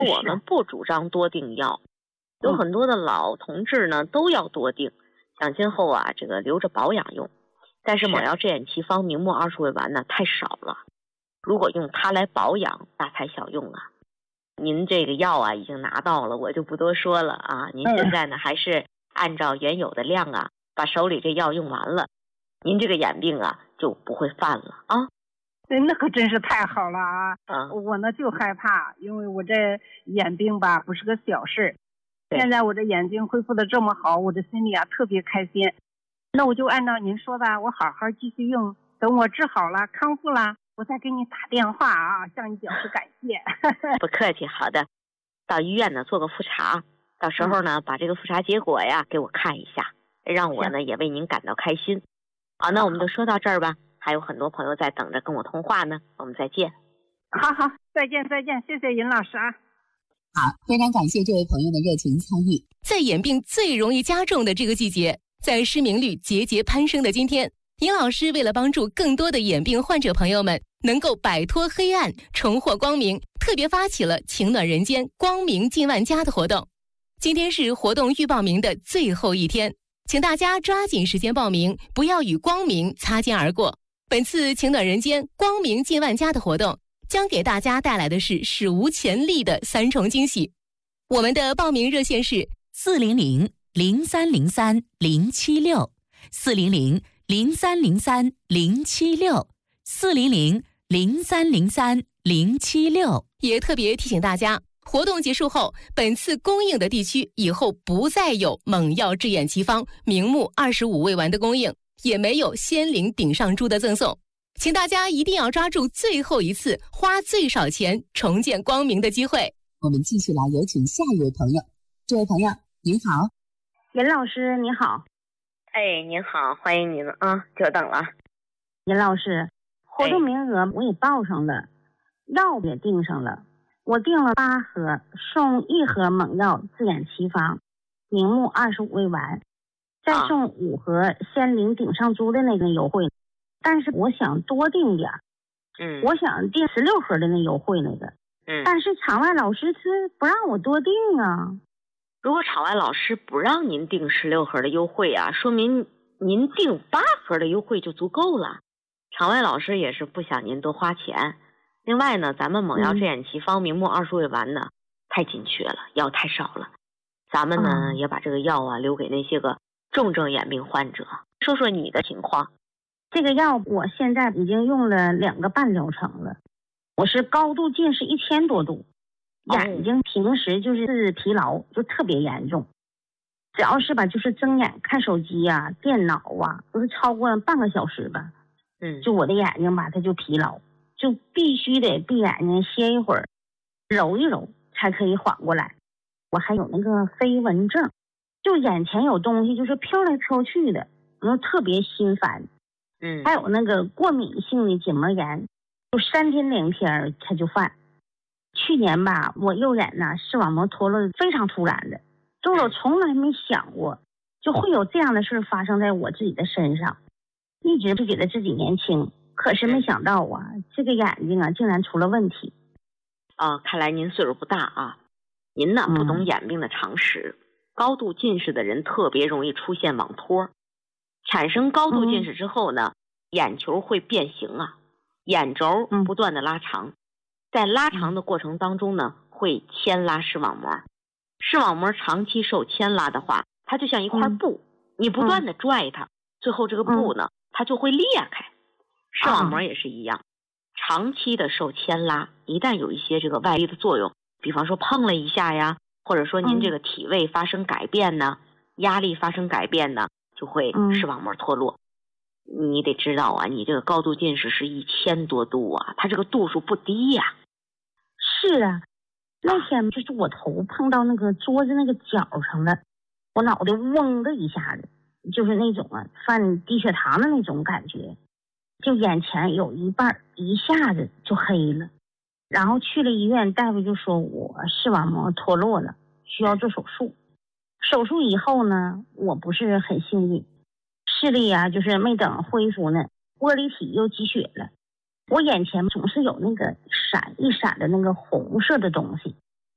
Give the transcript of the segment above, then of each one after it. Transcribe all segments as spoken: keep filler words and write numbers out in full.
我们不主张多订药，有很多的老同志呢都要多订，想今后啊这个留着保养用。但是猛药制眼奇方明目二十味丸呢太少了，如果用它来保养，大材小用啊。您这个药啊已经拿到了，我就不多说了啊。您现在呢还是按照原有的量啊，把手里这药用完了，您这个眼病啊就不会犯了啊。 对，那可真是太好了啊！ 啊， 我呢就害怕，因为我这眼病吧不是个小事。现在我这眼睛恢复的这么好，我这心里啊特别开心。那我就按照您说的，我好好继续用，等我治好了康复了，我再给你打电话啊，向你表示感谢。 不客气，好的。到医院呢做个复查，到时候呢、嗯、把这个复查结果呀给我看一下，让我呢也为您感到开心。好，那我们就说到这儿吧，还有很多朋友在等着跟我通话呢，我们再见。 好好，再见再见，谢谢尹老师啊。 好，非常感谢这位朋友的热情参与。 在眼病最容易加重的这个季节，在失明率节节攀升的今天，尹老师为了帮助更多的眼病患者朋友们能够摆脱黑暗，重获光明，特别发起了情暖人间光明近万家的活动。今天是活动预报名的最后一天，请大家抓紧时间报名，不要与光明擦肩而过。本次情暖人间光明近万家的活动将给大家带来的是史无前例的三重惊喜。我们的报名热线是四零零零三零三零七六，四零零零三零三零七六，四零零零三零三零七六。 也特别提醒大家，活动结束后，本次供应的地区以后不再有猛药制眼奇方明目二十五味丸的供应，也没有仙灵顶上珠的赠送。请大家一定要抓住最后一次花最少钱重见光明的机会。 我们继续来有请下一位朋友。这位朋友您好。 尹老师你好。 哎，您好，欢迎您啊，久等了。 尹老师，活动名额我也报上了，药也订上了，我订了八盒，送一盒猛药治眼奇方明目二十五味丸，再送五盒仙灵顶上珠的那个优惠。但是我想多订点， 嗯， 我想订十六盒的那优惠那个， 嗯， 但是场外老师是不让我多订啊。 如果场外老师不让您订十六盒的优惠啊，说明您订八盒的优惠就足够了。场外老师也是不想您多花钱。另外呢，咱们猛药治眼奇方明目二十味丸呢、嗯、太紧缺了，药太少了。咱们呢、嗯、也把这个药啊留给那些个重症眼病患者。说说你的情况。 这个药我现在已经用了两个半疗程了，我是高度近视一千多度，眼睛平时就是疲劳就特别严重，只要是吧就是睁眼看手机啊电脑啊都是超过半个小时吧， 嗯， 就我的眼睛吧它就疲劳，就必须得闭眼睛歇一会儿，揉一揉才可以缓过来。我还有那个飞蚊症，就眼前有东西就是飘来飘去的，然后特别心烦。 嗯， 还有那个过敏性的结膜炎，就三天两天它就犯。去年吧，我右眼呢视网膜脱落非常突然的，就我从来没想过就会有这样的事发生在我自己的身上，一直就觉得自己年轻，可是没想到啊，这个眼睛啊竟然出了问题。 啊，看来您岁数不大啊，您呢不懂眼病的常识、嗯、高度近视的人特别容易出现网脱。产生高度近视之后呢、嗯、眼球会变形啊，眼轴不断的拉长、嗯、在拉长的过程当中呢会牵拉视网膜，视网膜长期受牵拉的话，它就像一块布、嗯、你不断的拽它、嗯、最后这个布呢、嗯、它就会裂开。视网膜也是一样、嗯、长期的受牵拉，一旦有一些这个外力的作用，比方说碰了一下呀，或者说您这个体位发生改变呢、嗯、压力发生改变呢，就会视网膜脱落、嗯、你得知道啊，你这个高度近视是一千多度啊，它这个度数不低呀、啊。 是啊，那天就是我头碰到那个桌子那个角上了，我脑袋嗡的一下子，就是那种啊犯低血糖的那种感觉，就眼前有一半一下子就黑了。然后去了医院，大夫就说我视网膜脱落了，需要做手术。手术以后呢，我不是很幸运，视力啊就是没等恢复呢，玻璃体又积血了，我眼前总是有那个闪一闪的那个红色的东西，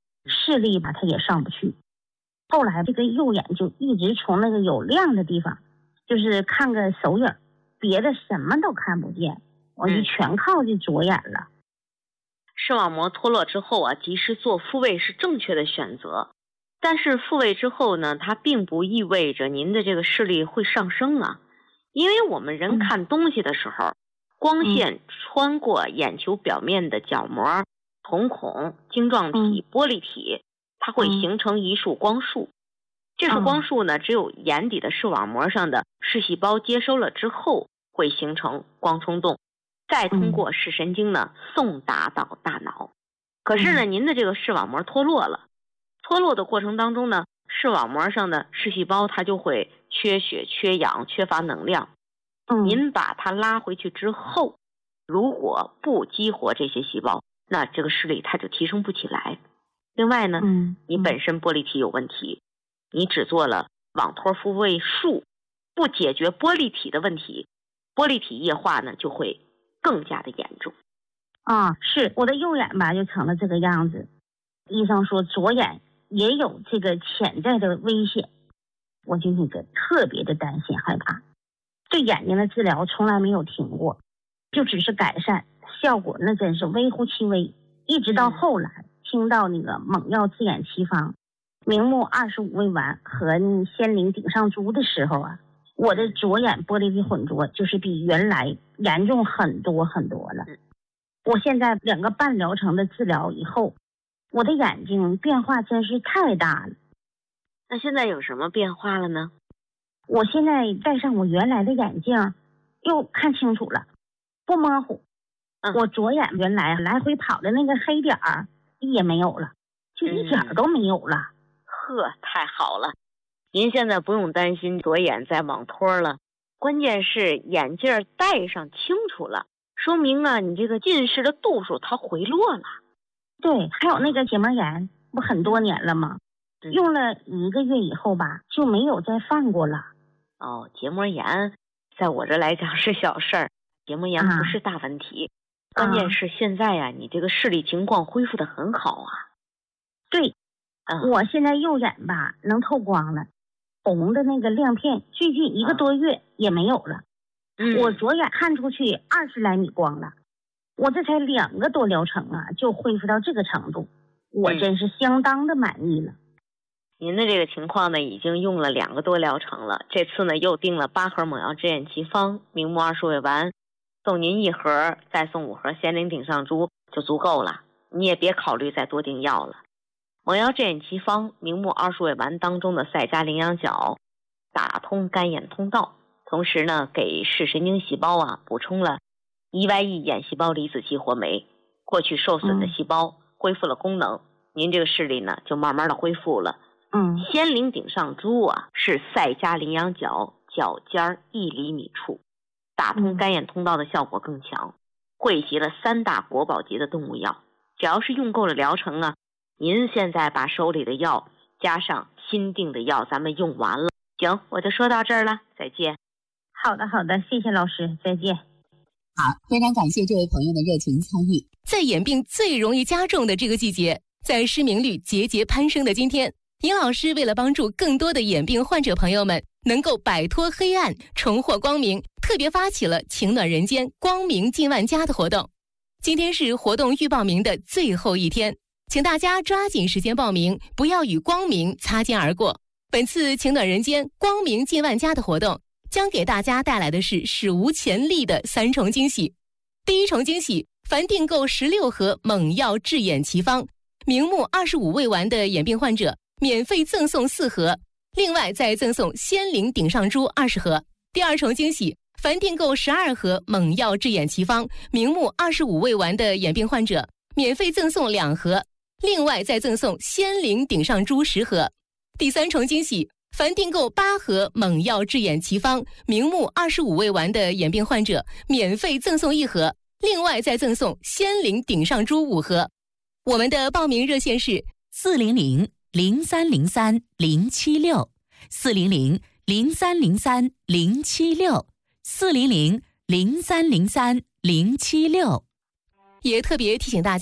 视力吧，它也上不去。后来这个右眼就一直从那个有亮的地方，就是看个手影，别的什么都看不见，我就全靠这左眼了。 视网膜脱落之后啊，及时做复位是正确的选择。但是复位之后呢，它并不意味着您的这个视力会上升啊，因为我们人看东西的时候，嗯、光线穿过眼球表面的角膜、瞳孔、晶状体、玻璃体，它会形成一束光束。这束光束呢，只有眼底的视网膜上的视细胞接收了之后，会形成光冲动，再通过视神经呢送达到大脑。可是呢，您的这个视网膜脱落了。脱落的过程当中呢，视网膜上的视细胞它就会缺血、缺氧、缺乏能量。嗯，您把它拉回去之后，如果不激活这些细胞，那这个视力它就提升不起来。另外呢，嗯，你本身玻璃体有问题，你只做了网脱复位术，不解决玻璃体的问题，玻璃体液化呢就会更加的严重。 啊，是我的右眼吧，就成了这个样子。医生说左眼也有这个潜在的危险，我就那个特别的担心害怕。对眼睛的治疗从来没有停过，就只是改善，效果那真是微乎其微。一直到后来听到那个猛药治眼奇方、明目二十五味丸和仙灵顶上珠的时候啊，我的左眼玻璃体混浊就是比原来严重很多很多了。我现在两个半疗程的治疗以后，我的眼睛变化真是太大了。 那现在有什么变化了呢？ 我现在戴上我原来的眼镜，又看清楚了，不模糊。嗯、我左眼原来来回跑的那个黑点儿也没有了，就一点都没有了。嗯、 呵，太好了！您现在不用担心左眼再网脱了，关键是眼镜戴上清楚了，说明啊，你这个近视的度数它回落了。 对，还有那个结膜炎，不很多年了吗？嗯、用了一个月以后吧，就没有再犯过了。 哦，结膜炎在我这来讲是小事儿，结膜炎不是大问题。啊、关键是现在呀、啊，你这个视力情况恢复得很好啊。 对，嗯、我现在右眼吧能透光了，红的那个亮片最近一个多月也没有了。嗯、我左眼看出去二十来米光了。我这才两个多疗程啊，就恢复到这个程度，我真是相当的满意了。嗯、 您的这个情况呢，已经用了两个多疗程了，这次呢又订了八盒猛药治眼奇方、明目二十味丸，送您一盒，再送五盒仙灵顶上珠就足够了，你也别考虑再多订药了。猛药治眼奇方、明目二十味丸当中的赛迦羚羊角打通干眼通道，同时呢给视神经细胞啊补充了E Y E 眼细胞离子激活酶，过去受损的细胞恢复了功能，嗯、您这个视力呢就慢慢的恢复了。嗯，仙灵顶上珠啊是赛迦羚羊角角尖一厘米处，打通干眼通道的效果更强，汇集了三大国宝级的动物药，只要是用够了疗程啊，您现在把手里的药加上新订的药，咱们用完了。行，我就说到这儿了，再见。 好的，好的，谢谢老师，再见。 好，非常感谢这位朋友的热情参与。在眼病最容易加重的这个季节，在失明率节节攀升的今天，尹老师为了帮助更多的眼病患者朋友们能够摆脱黑暗，重获光明，特别发起了情暖人间光明近万家的活动。今天是活动预报名的最后一天，请大家抓紧时间报名，不要与光明擦肩而过。本次情暖人间光明近万家的活动将给大家带来的是史无前例的三重惊喜。第一重惊喜，凡订购十六盒猛药治眼奇方、明目二十五味丸的眼病患者，免费赠送四盒，另外再赠送仙灵顶上珠二十盒。第二重惊喜，凡订购十二盒猛药治眼奇方、明目二十五味丸的眼病患者，免费赠送两盒，另外再赠送仙灵顶上珠十盒。第三重惊喜，凡订购八盒猛药治眼奇方、明目二十五味丸的眼病患者，免费赠送一盒，另外再赠送仙灵顶上珠五盒。我们的报名热线是四零零零三零三零七六四零零零三零三零七六四零零零三零三零七六。 也特别提醒大家，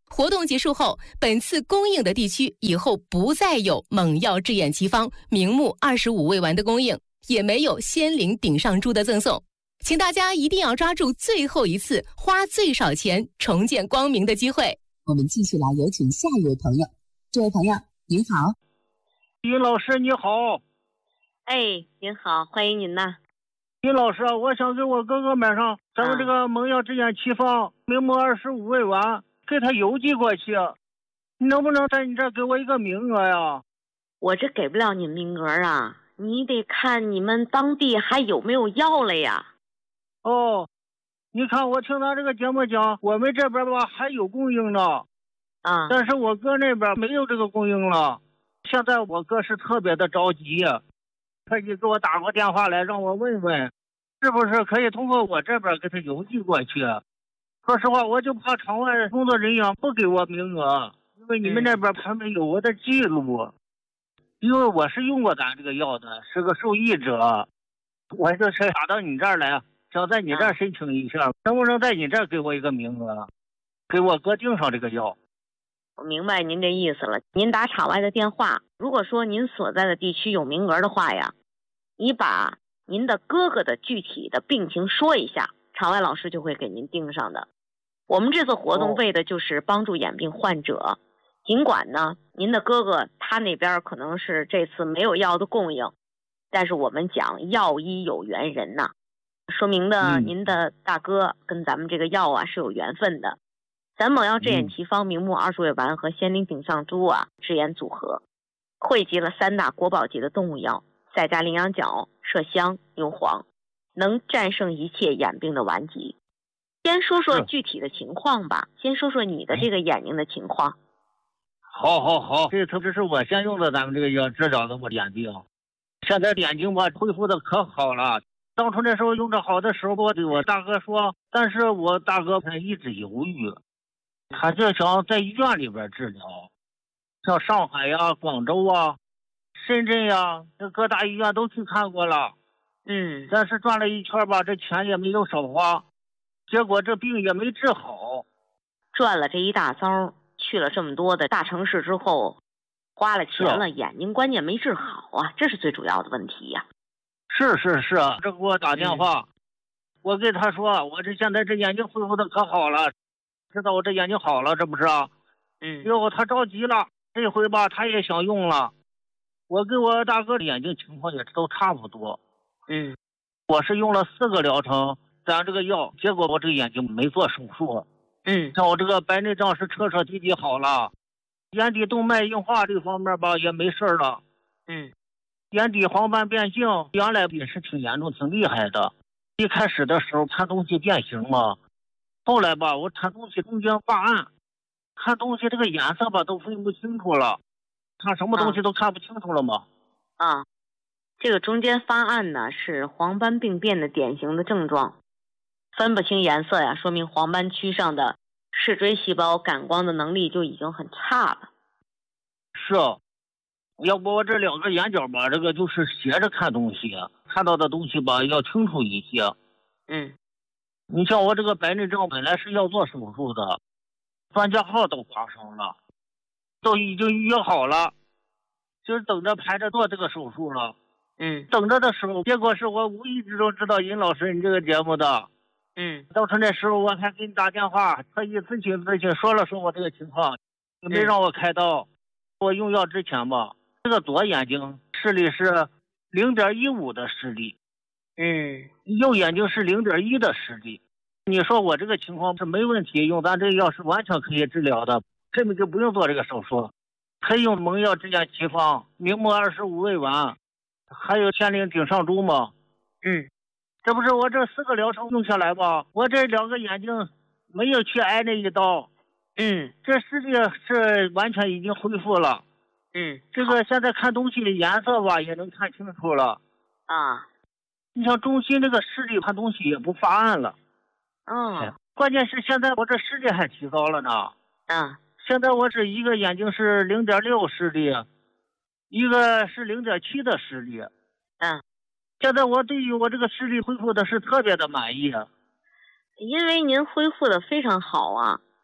活动结束后，本次供应的地区以后不再有猛药治眼奇方明目二十五味丸的供应，也没有仙灵顶上珠的赠送。请大家一定要抓住最后一次花最少钱重见光明的机会。 我们继续来有请下一位朋友。这位朋友您好。 尹老师你好。 哎，您好，欢迎您呐。 尹老师，我想给我哥哥买上咱们这个猛药治眼奇方明目二十五味丸，给他邮寄过去，你能不能在你这儿给我一个名额呀？ 我这给不了你名额啊，你得看你们当地还有没有药了呀。 哦，你看我听咱这个节目讲，我们这边吧还有供应呢， 啊， 但是我哥那边没有这个供应了。现在我哥是特别的着急，特意给我打过电话来让我问问，是不是可以通过我这边给他邮寄过去。说实话，我就怕场外工作人员不给我名额，因为你们那边他们有我的记录，嗯、因为我是用过咱这个药的，是个受益者，我就是打到你这儿来，想在你这儿申请一下，啊、能不能在你这儿给我一个名额，给我哥订上这个药。 我明白您这意思了，您打场外的电话，如果说您所在的地区有名额的话呀，你把您的哥哥的具体的病情说一下，场外老师就会给您订上的。我们这次活动为的就是帮助眼病患者，哦、尽管呢您的哥哥他那边可能是这次没有药的供应，但是我们讲药医有缘人呐，说明的您的大哥跟咱们这个药啊是有缘分的。咱猛药治眼奇方明目二十味丸和仙灵顶上珠啊治眼组合，汇集了三大国宝级的动物药，再加羚羊角、麝香、牛黄，能战胜一切眼病的顽疾。先说说具体的情况吧，先说说你的这个眼睛的情况。 好好好，这特别是我先用的咱们这个药治疗的我眼病，现在眼睛吧恢复的可好了。当初那时候用着好的时候，我对我大哥说，但是我大哥他一直犹豫，他就想在医院里边治疗，像上海呀、广州啊、深圳呀，这各大医院都去看过了。 嗯， 但是转了一圈吧，这钱也没有少花，结果这病也没治好。 转了这一大遭，去了这么多的大城市之后，花了钱了，眼睛关键没治好啊，这是最主要的问题呀。 是是是，这给我打电话，嗯、我给他说，我这现在这眼睛恢复的可好了，知道我这眼睛好了，这不是啊？ 嗯， 结果他着急了，这回吧他也想用了。我给我大哥的眼睛情况也都差不多。 嗯， 我是用了四个疗程，咱这个药，结果我这个眼睛没做手术。 嗯， 像我这个白内障是彻彻底底好了，眼底动脉硬化这方面吧也没事了。 嗯， 眼底黄斑变性原来也是挺严重挺厉害的，一开始的时候看东西变形嘛，后来吧我看东西中间发暗，看东西这个颜色吧都分不清楚了，看什么东西都看不清楚了嘛。 啊，这个中间发暗呢是黄斑病变的典型的症状，分不清颜色呀，说明黄斑区上的视锥细胞感光的能力就已经很差了。 是啊，要不我这两个眼角吧，这个就是斜着看东西，看到的东西吧要清楚一些。 嗯， 你像我这个白内障本来是要做手术的，专家号都挂上了，都已经预约好了，就是等着排着做这个手术了。 嗯， 等着的时候，结果是我无意之中知道尹老师你这个节目的。 嗯， 当时那时候我还给你打电话，特意咨询咨询，说了说我这个情况，也没让我开刀。嗯、我用药之前吧，这个左眼睛视力是零点一五的视力， 嗯， 右眼睛是零点一的视力。你说我这个情况是没问题，用咱这个药是完全可以治疗的，根本就不用做这个手术，可以用猛药治眼奇方明目二十五味丸，还有仙灵顶上珠嘛。 嗯， 这不是我这四个疗程用下来吧，我这两个眼睛没有去挨那一刀。 嗯， 这视力是完全已经恢复了。 嗯， 这个现在看东西的颜色吧也能看清楚了。 啊， 你像中心这个视力看东西也不发暗了。 嗯， 关键是现在我这视力还提高了呢。 嗯， 现在我是一个眼睛是零点六视力，一个是零点七的视力。 嗯， 现在我对于我这个视力恢复的是特别的满意。 因为您恢复的非常好啊，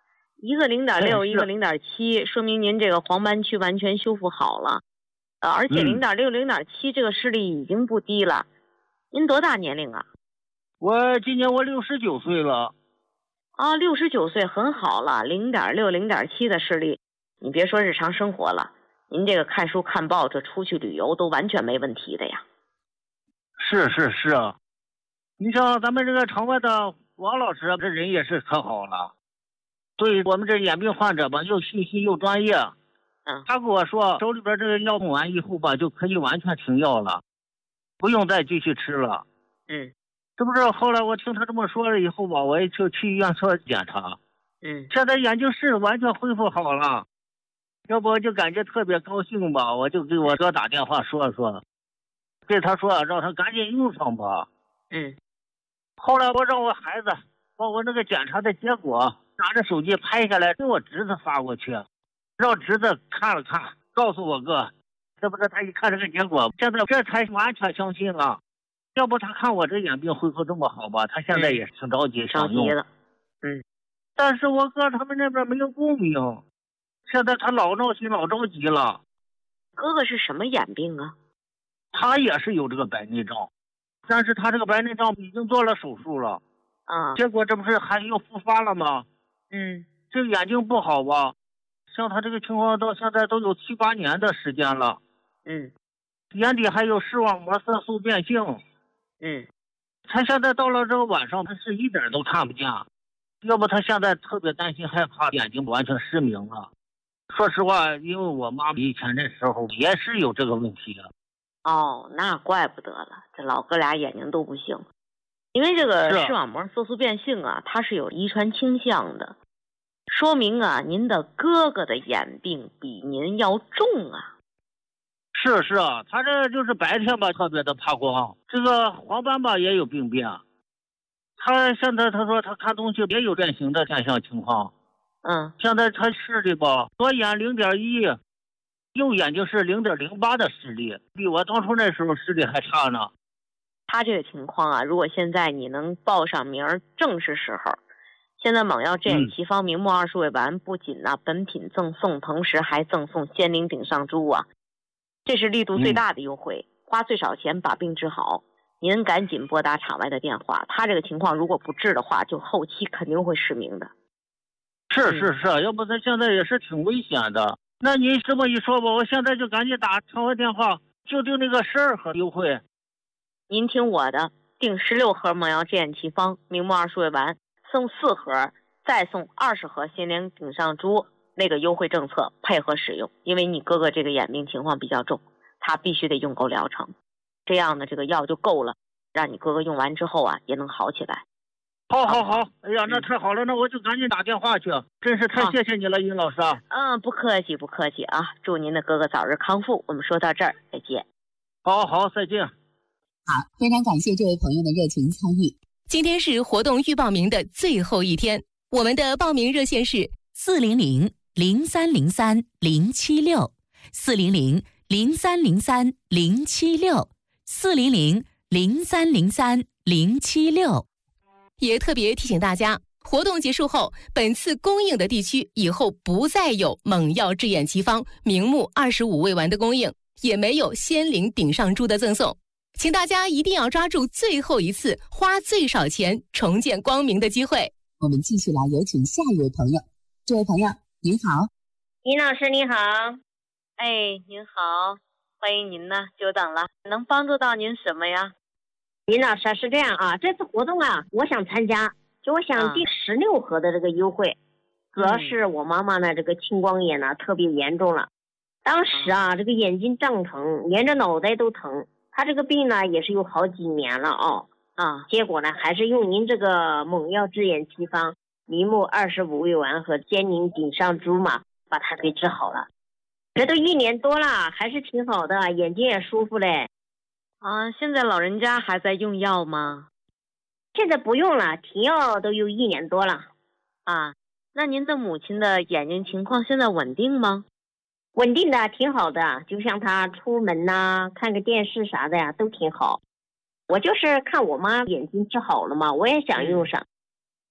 一个零点六， 哎一个零点七，说明您这个黄斑区完全修复好了。呃，而且嗯零点六、零点七这个视力已经不低了。您多大年龄啊？ 我今年我六十九岁了。 啊，六十九岁很好了，零点六、零点七的视力，你别说日常生活了，您这个看书、看报纸、出去旅游都完全没问题的呀。 是是是啊，你像咱们这个场外的王老师，这人也是可好了，对我们这眼病患者吧，又细心又专业。 嗯， 他跟我说，手里边这个药用完以后吧，就可以完全停药了，不用再继续吃了。 嗯。 这不是后来我听他这么说了以后吧，我也就去医院做检查。 嗯， 现在眼睛是完全恢复好了，要不我就感觉特别高兴吧，我就给我哥打电话说说，对他说让他赶紧用上吧。 嗯， 后来我让我孩子把我那个检查的结果拿着手机拍下来给我侄子发过去，让侄子看了看，告诉我哥，这不是他一看这个结果，现在这才完全相信了。要不他看我这眼病恢复这么好吧，他现在也挺着急想用。 着急了。嗯， 但是我哥他们那边没有供应，现在他老闹心老着急了。 哥哥是什么眼病啊？ 他也是有这个白内障，但是他这个白内障已经做了手术了。 啊， 结果这不是还又复发了吗？ 嗯， 这个眼睛不好吧，像他这个情况到现在都有七八年的时间了。 嗯， 眼底还有视网膜色素变性。 嗯， 他现在到了这个晚上，他是一点都看不见，要不他现在特别担心害怕眼睛完全失明了。说实话，因为我妈以前那时候也是有这个问题的。 哦，那怪不得了，这老哥俩眼睛都不行。因为这个视网膜色素变性啊，它是有遗传倾向的，说明啊，您的哥哥的眼病比您要重啊。 是是啊，他这就是白天吧特别的怕光，这个黄斑吧也有病变。他现在他说他看东西也有变形的现象情况。 嗯， 现在他视力吧，左眼零点一，右眼睛是零点零八的视力，比我当初那时候视力还差呢。 他这个情况啊，如果现在你能报上名儿，正是时候。现在猛药智眼奇方明目二十味丸不仅呢、啊、本品赠送，同时还赠送仙灵顶上珠啊，这是力度最大的优惠，嗯、花最少钱把病治好。您赶紧拨打场外的电话，他这个情况如果不治的话，就后期肯定会失明的。 是是是，嗯、要不他现在也是挺危险的。那您这么一说吧，我现在就赶紧打场外电话，就订那个十二盒优惠。 您听我的，订十六盒猛药智眼奇方明目二十味丸，送四盒，再送二十盒仙灵顶上珠，那个优惠政策配合使用。因为你哥哥这个眼病情况比较重，他必须得用够疗程，这样呢这个药就够了，让你哥哥用完之后啊也能好起来。 好好好，哎呀，那太好了，那我就赶紧打电话去，真是太谢谢你了，尹老师啊。 嗯，不客气不客气啊，祝您的哥哥早日康复。我们说到这儿，再见。 好好，再见。 好，非常感谢这位朋友的热情参与。 今天是活动预报名的最后一天，我们的报名热线是四零零零三零三零七六四零零零三零三零七六四零零零三零三零七六。 也特别提醒大家，活动结束后，本次供应的地区以后不再有猛药智眼奇方明目二十五味丸的供应，也没有仙灵顶上珠的赠送。请大家一定要抓住最后一次花最少钱重见光明的机会。 我们继续来有请下一位朋友。这位朋友您好。 尹老师你好。 哎，您好，欢迎您呢，久等了，能帮助到您什么呀？ 尹老师是这样啊，这次活动啊我想参加，就我想订十六盒的这个优惠、嗯、主要是我妈妈呢这个青光眼呢特别严重了，当时啊、嗯、这个眼睛胀疼，连着脑袋都疼，他这个病呢也是有好几年了哦，啊，结果呢还是用您这个猛药智眼奇方明目二十五味丸和仙灵顶上珠嘛，把它给治好了。这都一年多了，还是挺好的，眼睛也舒服嘞。 啊，现在老人家还在用药吗？ 现在不用了，停药都有一年多了。 啊，那您的母亲的眼睛情况现在稳定吗？ 稳定的，挺好的，就像他出门呐、啊、看个电视啥的呀都挺好。我就是看我妈眼睛治好了嘛，我也想用上。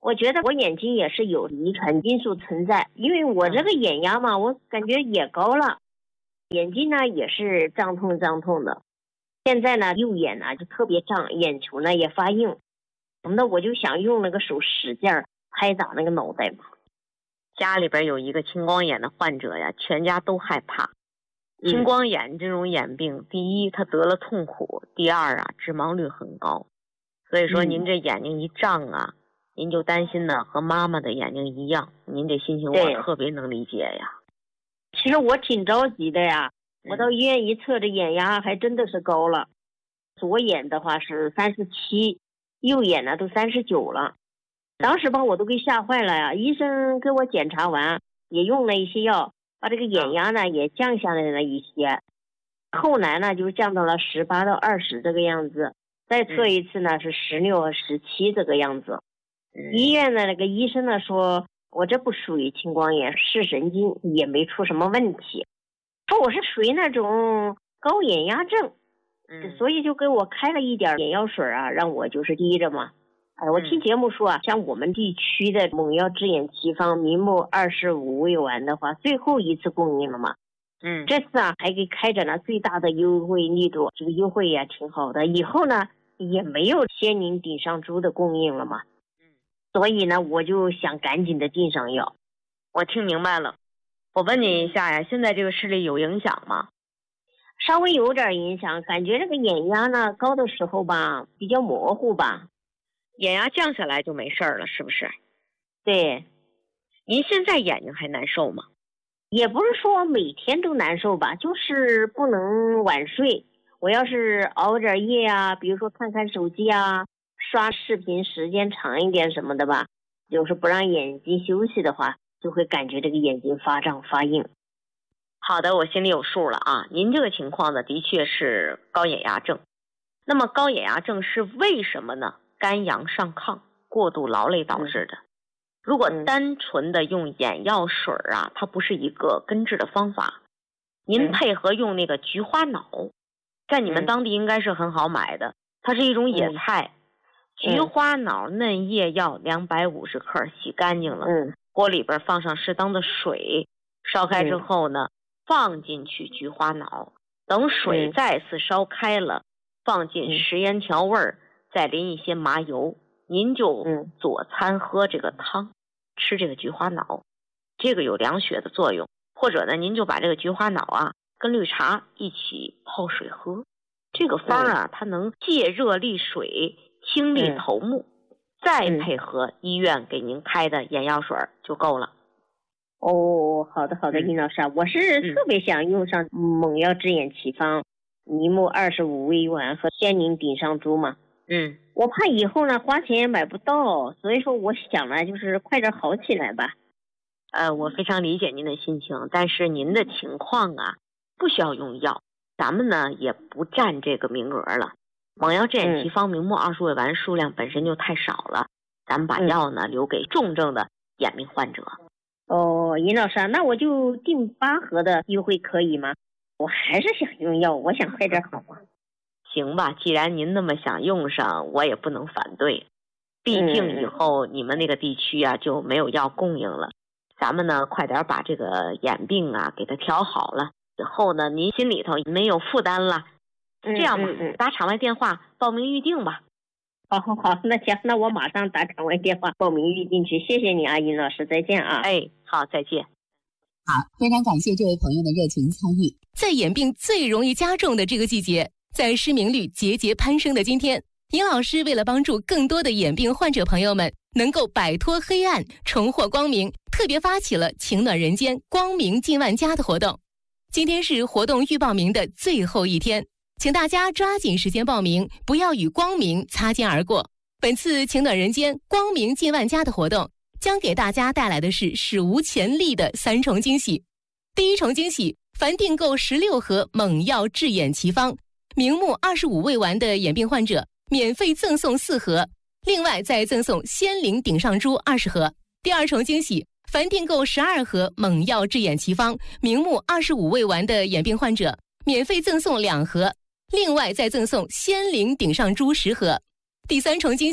我觉得我眼睛也是有遗传因素存在，因为我这个眼压嘛，我感觉也高了，眼睛呢也是胀痛胀痛的。现在呢，右眼呢就特别胀，眼球呢也发硬，那我就想用那个手使劲拍打那个脑袋嘛。 家里边有一个青光眼的患者呀，全家都害怕。青光眼这种眼病，第一他得了痛苦，第二啊致盲率很高。所以说您这眼睛一胀啊，您就担心呢和妈妈的眼睛一样，您这心情我特别能理解呀。 其实我挺着急的呀，我到医院一测，这眼压还真的是高了。左眼的话是三十七，右眼呢都三十九了。当时把我都给吓坏了呀！医生给我检查完，也用了一些药，把这个眼压呢也降下来了一些。后来呢就降到了十八到二十这个样子，再测一次呢是十六和十七这个样子。医院的那个医生呢说，我这不属于青光眼，视神经也没出什么问题，说我是属于那种高眼压症，嗯，所以就给我开了一点眼药水啊，让我就是滴着嘛。哎，我听节目说啊，像我们地区的猛药治眼奇方明目二十五味丸的话，最后一次供应了嘛。嗯，这次啊还给开展了最大的优惠力度，这个优惠也挺好的。以后呢也没有仙灵顶上珠的供应了嘛。嗯，所以呢我就想赶紧的订上药。 我听明白了，我问你一下呀，现在这个视力有影响吗？ 稍微有点影响，感觉这个眼压呢高的时候吧比较模糊吧。 眼压降下来就没事了，是不是？ 对。 您现在眼睛还难受吗？ 也不是说每天都难受吧，就是不能晚睡。我要是熬点夜啊，比如说看看手机啊，刷视频时间长一点什么的吧，就是不让眼睛休息的话，就会感觉这个眼睛发胀发硬。 好的，我心里有数了啊。您这个情况呢，的确是高眼压症。那么高眼压症是为什么呢？肝阳上亢，过度劳累导致的。如果单纯的用眼药水啊，它不是一个根治的方法。您配合用那个菊花脑，在你们当地应该是很好买的，它是一种野菜。菊花脑嫩叶要两百五十克，洗干净了，锅里边放上适当的水，烧开之后呢，放进去菊花脑，等水再次烧开了，放进食盐调味儿。再淋一些麻油，您就佐餐喝这个汤，吃这个菊花脑，这个有凉血的作用。或者呢，您就把这个菊花脑啊跟绿茶一起泡水喝，这个方啊它能借热利水，清利头目，再配合医院给您开的眼药水就够了。 哦，好的好的，殷老师，我是特别想用上猛药治眼奇方明目二十五味丸和仙灵顶上珠嘛。 嗯， 我怕以后呢花钱也买不到，所以说我想呢就是快点好起来吧。 呃，我非常理解您的心情，但是您的情况啊不需要用药，咱们呢也不占这个名额了。猛药治眼奇方明目二十味丸数量本身就太少了，咱们把药呢、嗯、留给重症的眼病患者。 哦，殷老师，那我就订八盒的优惠可以吗？我还是想用药，我想快点好啊。 行吧，既然您那么想用上，我也不能反对。毕竟以后你们那个地区啊就没有药供应了，咱们呢快点把这个眼病啊给它调好了，以后呢您心里头没有负担了。这样吧，嗯嗯、打场外电话报名预定吧。 好好好，那行，那我马上打场外电话报名预定去。谢谢你啊，殷老师，再见啊。 哎，好，再见。 好，非常感谢这位朋友的热情参与。 在眼病最容易加重的这个季节，在失明率节节攀升的今天，殷老师为了帮助更多的眼病患者朋友们能够摆脱黑暗，重获光明，特别发起了情暖人间光明近万家的活动。今天是活动预报名的最后一天，请大家抓紧时间报名，不要与光明擦肩而过。本次情暖人间光明近万家的活动将给大家带来的是史无前例的三重惊喜。第一重惊喜，凡订购十六盒猛药治眼奇方明目二十五味丸的眼病患者，免费赠送四盒，另外再赠送仙灵顶上珠二十盒。第二重惊喜，凡订购十二盒猛药治眼奇方明目二十五味丸的眼病患者，免费赠送两盒，另外再赠送仙灵顶上珠十盒。第三重惊喜，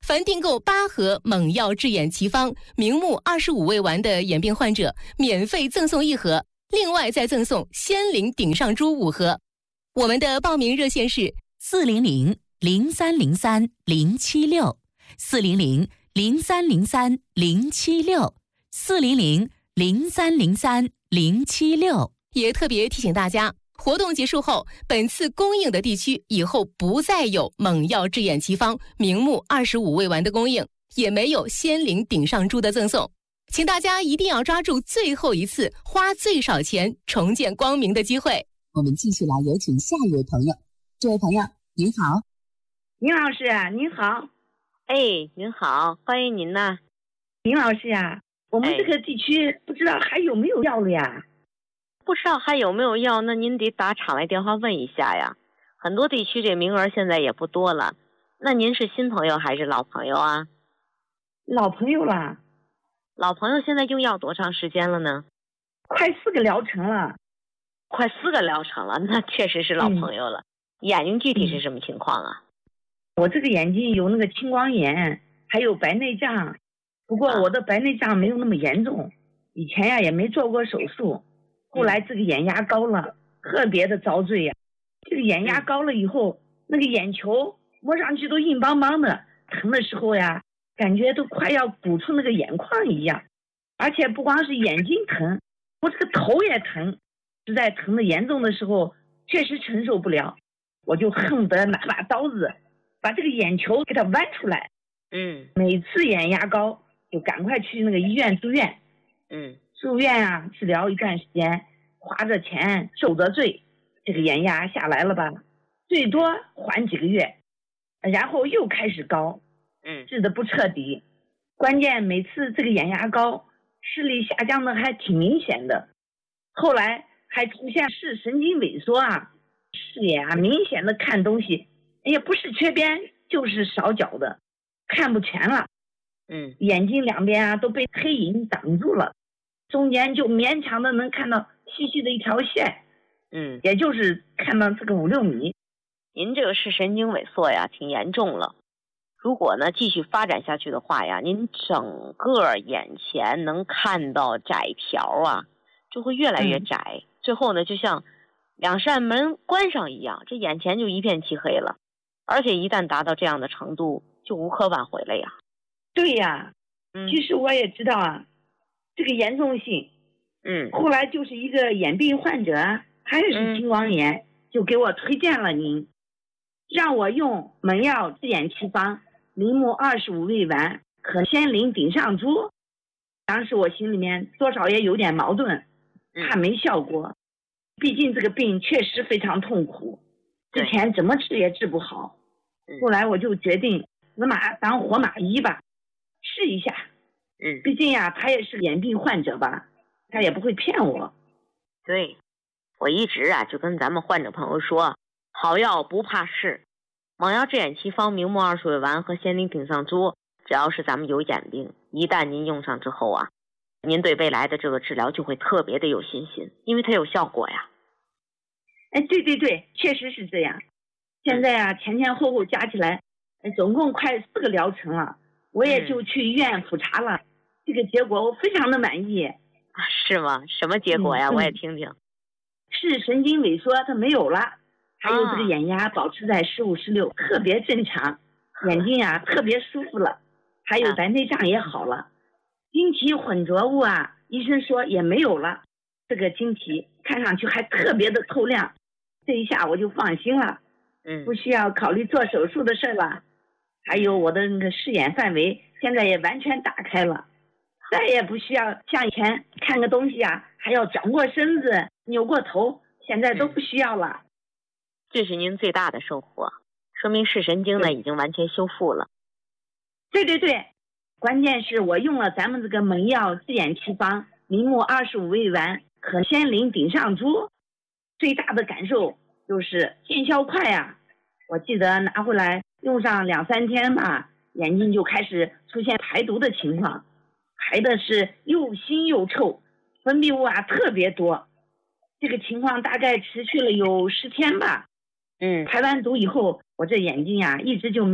凡订购八盒猛药治眼奇方明目二十五味丸的眼病患者，免费赠送一盒，另外再赠送仙灵顶上珠五盒。我们的报名热线是四零零零三零三零七六四零零零三零三零七六四零零零三零三零七六。 也特别提醒大家，活动结束后，本次供应的地区以后不再有猛药治眼奇方明目二十五味丸的供应，也没有仙灵顶上珠的赠送，请大家一定要抓住最后一次花最少钱重见光明的机会。 我们继续来有请下一位朋友。这位朋友您好。 林老师啊，您好。 哎，您好，欢迎您呐。 林老师呀、啊，我们这个地区不知道还有没有药了呀？ 不知道还有没有药，那您得打厂来电话问一下呀。很多地区这名额现在也不多了。那您是新朋友还是老朋友啊？ 老朋友了。 老朋友现在用药多长时间了呢？ 快四个疗程了。 快四个疗程了，那确实是老朋友了。嗯、眼睛具体是什么情况啊？ 我这个眼睛有那个青光眼，还有白内障。不过我的白内障没有那么严重，以前呀也没做过手术。后来这个眼压高了，特别的遭罪呀。这个眼压高了以后，那个眼球摸上去都硬邦邦的，疼的时候呀，感觉都快要鼓出那个眼眶一样。而且不光是眼睛疼，我这个头也疼，实在疼的严重的时候，确实承受不了，我就恨不得拿把刀子把这个眼球给它剜出来。 嗯， 每次眼压高就赶快去那个医院住院。 嗯。 住院啊，治疗一段时间，花着钱受着罪，这个眼压下来了吧，最多缓几个月，然后又开始高， 嗯， 治的不彻底，关键每次这个眼压高，视力下降的还挺明显的，后来还出现视神经萎缩啊，视野啊明显的看东西，也不是缺边就是少角的，看不全了， 嗯， 眼睛两边啊都被黑影挡住了。中间就勉强的能看到细细的一条线， 嗯， 也就是看到这个五六米。 您这个视神经萎缩呀，挺严重了。如果呢继续发展下去的话呀，您整个眼前能看到窄条啊，就会越来越窄，嗯、最后呢就像两扇门关上一样，这眼前就一片漆黑了。而且一旦达到这样的程度，就无可挽回了呀。 对呀，嗯，其实我也知道啊。这个严重性， 嗯， 后来就是一个眼病患者，他也是青光眼，嗯、就给我推荐了您，让我用猛药治眼奇方明目二十五味丸和仙灵顶上珠。当时我心里面多少也有点矛盾，怕没效果，毕竟这个病确实非常痛苦，之前怎么治也治不好。后来我就决定死马当活马医吧，试一下。 嗯， 毕竟呀，他也是眼病患者吧，他也不会骗我。 对，我一直啊就跟咱们患者朋友说，好药不怕试，猛药治眼奇方明目二十味丸和仙灵顶上珠，只要是咱们有眼病，一旦您用上之后啊，您对未来的这个治疗就会特别的有信心，因为它有效果呀。 哎，对对对，确实是这样。现在啊，前前后后加起来，总共快四个疗程了，我也就去医院复查了。嗯，这个结果我非常的满意。 是吗？什么结果呀？ 嗯、 我也听听。 视神经萎缩它没有了，还有这个眼压保持在十五十六，特别正常，眼睛啊特别舒服了，还有白内障也好了，晶体混浊物啊，医生说也没有了，这个晶体看上去还特别的透亮，这一下我就放心了， 嗯， 不需要考虑做手术的事了，还有我的那个视野范围现在也完全打开了。再也不需要像以前看个东西啊，还要转过身子、扭过头，现在都不需要了。嗯、 这是您最大的收获，说明视神经呢已经完全修复了。 对对对，关键是我用了咱们这个猛药治眼奇方明目二十五味丸和仙灵顶上珠，最大的感受就是见效快啊！我记得拿回来用上两三天吧，眼睛就开始出现排毒的情况。排的是又腥又臭，分泌物啊特别多，这个情况大概持续了有十天吧。 嗯， 排完毒以后，我这眼睛啊一直就没有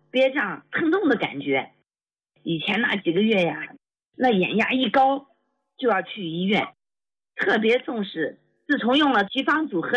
憋胀疼痛的感觉。以前那几个月呀，那眼压一高就要去医院，特别重视。自从用了吉方组合